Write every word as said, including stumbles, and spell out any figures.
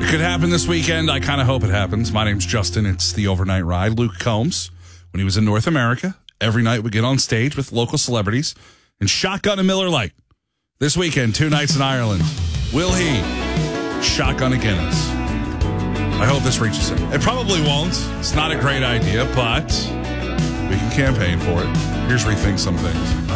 Could happen this weekend. I kind of hope it happens. My name's Justin. It's the Overnight Ride. Luke Combs, when he was in North America, every night would get on stage with local celebrities and shotgun a Miller Lite. This weekend, two nights in Ireland. Will he shotgun a Guinness? I hope this reaches him. It probably won't. It's not a great idea, but we can campaign for it. Here's Rethink Some Things.